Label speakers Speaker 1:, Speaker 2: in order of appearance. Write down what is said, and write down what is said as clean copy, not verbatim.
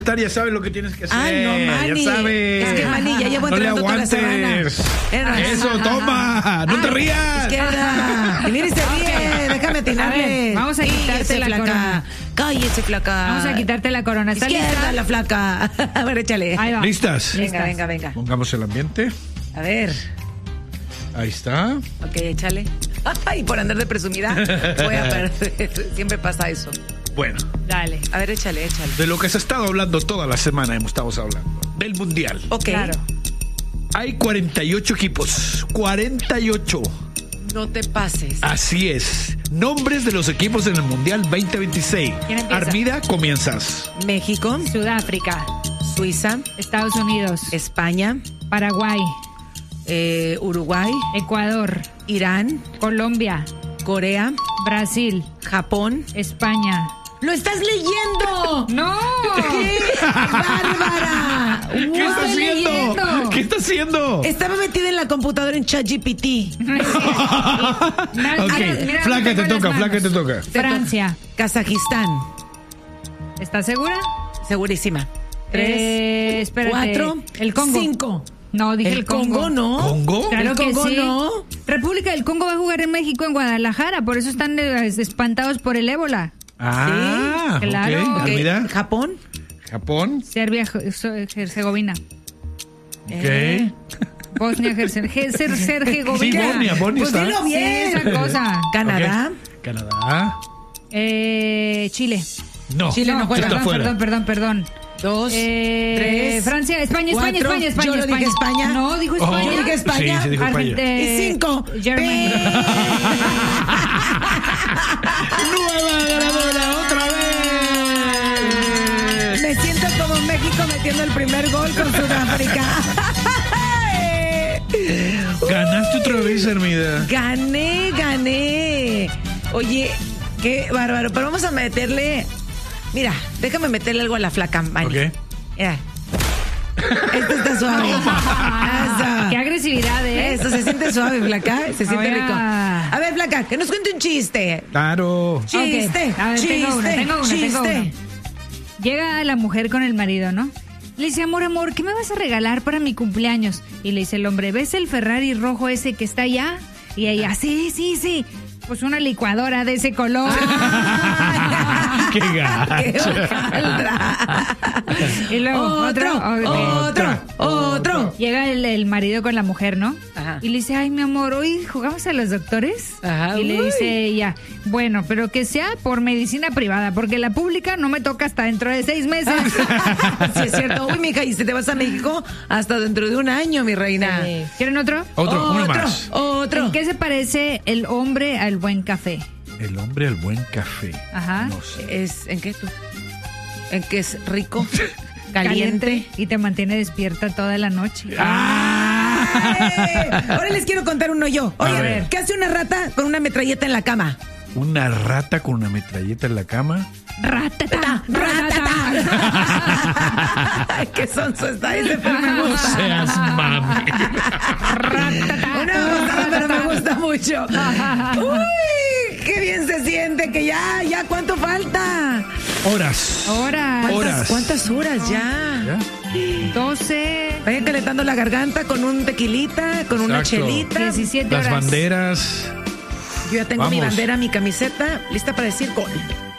Speaker 1: Ya sabes lo que tienes que hacer.
Speaker 2: Ay, no, Manny.
Speaker 1: Ya sabes.
Speaker 2: Es que, Manny, ya llevo
Speaker 1: no le
Speaker 2: entrando toda la
Speaker 1: aguantes.
Speaker 2: semana.
Speaker 1: Eso, toma. No te rías.
Speaker 2: Izquierda. Y mira, se ríe. Déjame atinarle.
Speaker 3: Vamos a quitarte la corona.
Speaker 2: Cállese, flaca.
Speaker 3: Vamos a quitarte la corona. ¿Estás
Speaker 2: Izquierda,
Speaker 3: lista?
Speaker 2: la flaca. A ver, échale.
Speaker 3: Ahí va.
Speaker 1: ¿Listas?
Speaker 2: Venga.
Speaker 1: Pongamos el ambiente.
Speaker 2: A ver.
Speaker 1: Ahí está.
Speaker 2: Ok, échale. Ay, por andar de presumida voy a perder. Siempre pasa eso.
Speaker 1: Bueno,
Speaker 3: Dale.
Speaker 2: A ver, échale.
Speaker 1: de lo que se ha estado hablando toda la semana, estamos hablando del Mundial.
Speaker 2: Ok.
Speaker 3: Claro.
Speaker 1: Hay 48 equipos. 48.
Speaker 2: No te pases.
Speaker 1: Así es. Nombres de los equipos en el Mundial 2026.
Speaker 3: ¿Quién empieza?
Speaker 1: Armida, comienzas.
Speaker 2: México,
Speaker 3: Sudáfrica,
Speaker 2: Suiza,
Speaker 3: Estados Unidos,
Speaker 2: España,
Speaker 3: Paraguay,
Speaker 2: Uruguay,
Speaker 3: Ecuador,
Speaker 2: Irán,
Speaker 3: Colombia,
Speaker 2: Corea,
Speaker 3: Brasil,
Speaker 2: Japón.
Speaker 3: España.
Speaker 2: ¡Lo estás leyendo!
Speaker 3: ¡No!
Speaker 2: ¡Qué bárbara!
Speaker 1: ¿Qué está
Speaker 3: estoy
Speaker 1: haciendo?
Speaker 3: leyendo.
Speaker 1: ¿Qué está haciendo?
Speaker 2: Estaba metida en la computadora en ChatGPT.
Speaker 1: Ok, flaca te toca.
Speaker 3: Francia.
Speaker 2: Kazajistán.
Speaker 3: ¿Estás segura?
Speaker 2: Segurísima. 3,
Speaker 3: Espérate.
Speaker 2: 4,
Speaker 3: El Congo.
Speaker 2: 5.
Speaker 3: No, dije
Speaker 2: El Congo, ¿no?
Speaker 1: ¿Congo?
Speaker 3: Claro
Speaker 2: El
Speaker 3: que
Speaker 2: Congo,
Speaker 3: sí.
Speaker 2: ¿no?
Speaker 3: República del Congo va a jugar en México, en Guadalajara, por eso están espantados por el ébola.
Speaker 1: Ah,
Speaker 3: Sí, claro.
Speaker 1: ok.
Speaker 2: Ok,
Speaker 1: Armida,
Speaker 2: Japón.
Speaker 1: Japón.
Speaker 3: Serbia, Herzegovina.
Speaker 2: Eh.
Speaker 1: Ok.
Speaker 3: Bosnia, Herzegovina.
Speaker 1: Sí, Bosnia
Speaker 2: Pues
Speaker 1: está.
Speaker 2: dilo bien.
Speaker 3: Sí, esa cosa.
Speaker 2: Canadá.
Speaker 1: Ok. Canadá.
Speaker 3: Chile.
Speaker 1: No,
Speaker 2: Chile no juega.
Speaker 1: está fuera.
Speaker 3: Perdón.
Speaker 2: 2, 3.
Speaker 3: Francia, España.
Speaker 2: Yo lo dije España.
Speaker 3: No, dijo
Speaker 1: Oh,
Speaker 3: España.
Speaker 2: Yo dije España.
Speaker 1: Sí, dijo España.
Speaker 2: Y 5.
Speaker 3: Germany.
Speaker 1: Nueva ganadora, otra vez.
Speaker 2: Me siento como México metiendo el primer gol con Sudáfrica.
Speaker 1: Ganaste otra vez, Armida.
Speaker 2: Gané. Oye, qué bárbaro. Pero vamos a meterle. Mira, déjame meterle algo a la flaca, Manny.
Speaker 1: Ok.
Speaker 2: Mira. Esto está suave. Eso.
Speaker 3: Qué agresividad, ¿eh?
Speaker 2: Eso, se siente suave, flaca. Se siente
Speaker 3: Ahora.
Speaker 2: rico. A ver, flaca, que nos cuente un chiste.
Speaker 1: Claro.
Speaker 2: Chiste.
Speaker 3: Ok. A ver,
Speaker 2: chiste.
Speaker 3: tengo uno.
Speaker 2: Chiste.
Speaker 3: Llega la mujer con el marido, ¿no? Le dice, amor, ¿qué me vas a regalar para mi cumpleaños? Y le dice el hombre, ¿ves el Ferrari rojo ese que está allá? Y ella, sí. Pues una licuadora de ese color.
Speaker 1: Qué gacho.
Speaker 2: ¡Qué hojaldra!
Speaker 3: Y luego
Speaker 2: Otro.
Speaker 3: Llega el marido con la mujer, ¿no?
Speaker 2: Ajá.
Speaker 3: Y le dice, ay, mi amor, ¿hoy jugamos a los doctores?
Speaker 2: Ajá,
Speaker 3: Y le
Speaker 2: uy.
Speaker 3: dice ella, bueno, pero que sea por medicina privada, porque la pública no me toca hasta dentro de 6 meses.
Speaker 2: Sí, es cierto. Uy, mija, y si te vas a México hasta dentro de un año, mi reina.
Speaker 3: ¿Quieren otro?
Speaker 1: Uno más.
Speaker 2: Otro.
Speaker 3: ¿En qué se parece el hombre al buen café?
Speaker 1: El hombre al buen café.
Speaker 3: Ajá.
Speaker 1: No sé.
Speaker 2: ¿En qué tú? ¿En qué es rico? Caliente.
Speaker 3: Y te mantiene despierta toda la noche.
Speaker 2: ¡Ay! Ahora les quiero contar uno yo.
Speaker 1: A
Speaker 2: Oye,
Speaker 1: ver.
Speaker 2: ¿qué hace una rata con una metralleta en la cama?
Speaker 1: Una rata con una metralleta en la cama.
Speaker 3: ¡Ratata!
Speaker 2: ¿Qué sonso está ese? Pero me
Speaker 1: No
Speaker 2: gusta.
Speaker 1: seas mami.
Speaker 2: Pero me gusta mucho. Uy, qué bien se siente que ya, ¿cuánto falta?
Speaker 1: Horas.
Speaker 2: ¿Cuántas horas ya?
Speaker 1: ¿Ya?
Speaker 3: 12,
Speaker 2: Vayan calentando la garganta con un tequilita, con una
Speaker 1: Exacto.
Speaker 2: chelita.
Speaker 3: 17
Speaker 1: Las
Speaker 3: horas.
Speaker 1: banderas.
Speaker 2: Yo ya tengo mi
Speaker 1: Vamos.
Speaker 2: bandera, mi camiseta, lista para decir gol.